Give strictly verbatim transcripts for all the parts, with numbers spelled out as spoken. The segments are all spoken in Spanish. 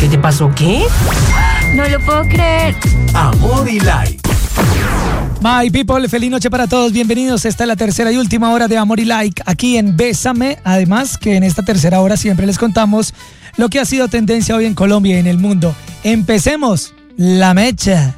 te pasó? ¿Qué? No lo puedo creer. Amor y Like. My people, feliz noche para todos. Bienvenidos. Esta es la tercera y última hora de Amor y Like aquí en Bésame. Además que en esta tercera hora siempre les contamos lo que ha sido tendencia hoy en Colombia y en el mundo. Empecemos la mecha.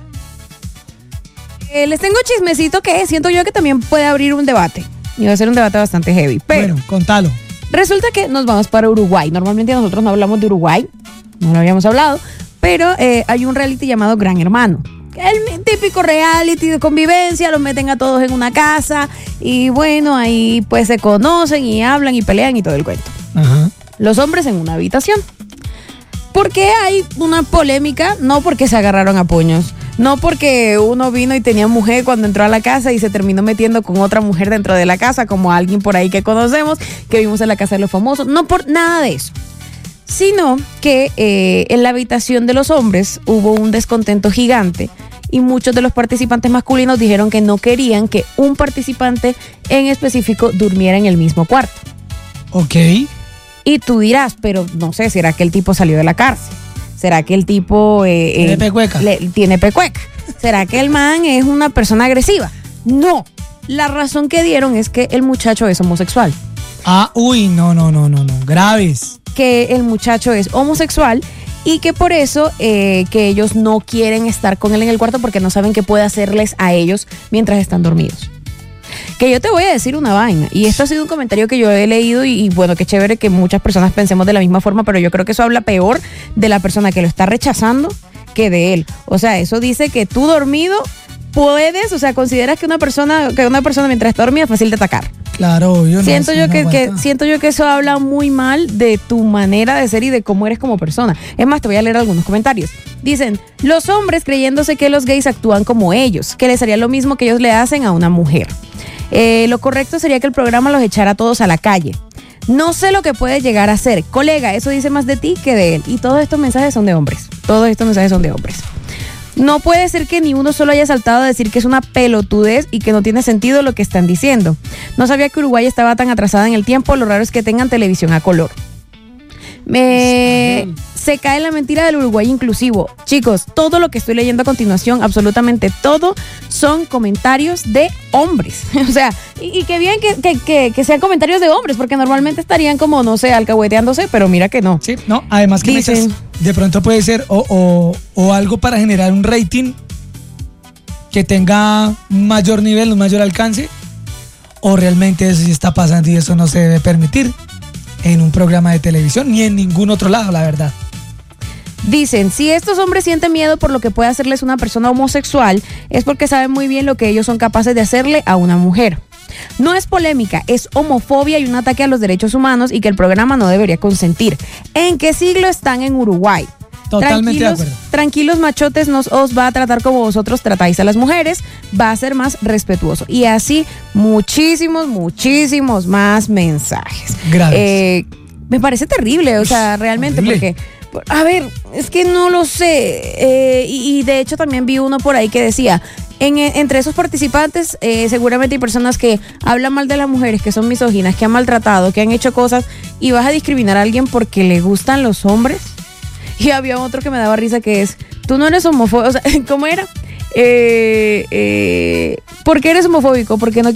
Eh, les tengo chismecito que siento yo que también puede abrir un debate. Y va a ser un debate bastante heavy. Pero bueno, contalo. Resulta que nos vamos para Uruguay. Normalmente nosotros no hablamos de Uruguay. No lo habíamos hablado. Pero eh, hay un reality llamado Gran Hermano. El típico reality de convivencia, los meten a todos en una casa y bueno, ahí pues se conocen y hablan y pelean y todo el cuento. Ajá. Los hombres en una habitación. ¿Por qué hay una polémica? No porque se agarraron a puños, no porque uno vino y tenía mujer cuando entró a la casa y se terminó metiendo con otra mujer dentro de la casa, como alguien por ahí que conocemos, que vimos en la casa de los famosos, no por nada de eso. Sino que eh, en la habitación de los hombres hubo un descontento gigante y muchos de los participantes masculinos dijeron que no querían que un participante en específico durmiera en el mismo cuarto. Ok. Y tú dirás, pero no sé, ¿será que el tipo salió de la cárcel? ¿Será que el tipo eh, ¿Tiene eh, pecueca? Le, tiene pecueca? ¿Será que el man es una persona agresiva? No. La razón que dieron es que el muchacho es homosexual. Ah, uy, no, no, no, no, no. Graves. Que el muchacho es homosexual y que por eso eh, que ellos no quieren estar con él en el cuarto porque no saben qué puede hacerles a ellos mientras están dormidos. Que yo te voy a decir una vaina, y esto ha sido un comentario que yo he leído y, y bueno, qué chévere que muchas personas pensemos de la misma forma, pero yo creo que eso habla peor de la persona que lo está rechazando que de él. O sea, eso dice que tú dormido puedes, o sea, consideras que una persona, que una persona mientras está dormida es fácil de atacar. Claro, yo no Siento sí, yo no que, que aguanta. siento yo que eso habla muy mal de tu manera de ser y de cómo eres como persona. Es más, te voy a leer algunos comentarios. Dicen, los hombres creyéndose que los gays actúan como ellos, que les haría lo mismo que ellos le hacen a una mujer. Eh, lo correcto sería que el programa los echara a todos a la calle. No sé lo que puede llegar a ser. Colega, eso dice más de ti que de él. Y todos estos mensajes son de hombres. Todos estos mensajes son de hombres. No puede ser que ni uno solo haya saltado a decir que es una pelotudez y que no tiene sentido lo que están diciendo. No sabía que Uruguay estaba tan atrasada en el tiempo. Lo raro es que tengan televisión a color. Me... Se cae la mentira del Uruguay inclusivo. Chicos, todo lo que estoy leyendo a continuación, absolutamente todo, son comentarios de hombres. O sea, y, y qué bien que, que, que, que sean comentarios de hombres, porque normalmente estarían como, no sé, alcahueteándose, pero mira que no. Sí, no, además que Dicen- Mechas, de pronto puede ser o, o, o algo para generar un rating que tenga un mayor nivel, un mayor alcance, o realmente eso sí está pasando y eso no se debe permitir en un programa de televisión ni en ningún otro lado, la verdad. Dicen, si estos hombres sienten miedo por lo que puede hacerles una persona homosexual, es porque saben muy bien lo que ellos son capaces de hacerle a una mujer. No es polémica, es homofobia y un ataque a los derechos humanos y que el programa no debería consentir. ¿En qué siglo están en Uruguay? Totalmente de Tranquilos, acuerdo. tranquilos machotes, nos os va a tratar como vosotros tratáis a las mujeres, va a ser más respetuoso. Y así muchísimos, muchísimos más mensajes. Graves. Eh, me parece terrible, o sea, realmente, horrible. porque... A ver, es que no lo sé. Eh, y, y de hecho también vi uno por ahí que decía, en, entre esos participantes eh, seguramente hay personas que hablan mal de las mujeres, que son misóginas, que han maltratado, que han hecho cosas, y vas a discriminar a alguien porque le gustan los hombres. Y había otro que me daba risa que es, tú no eres homofóbico, o sea, ¿cómo era? Eh, eh, ¿Por qué eres homofóbico? Porque no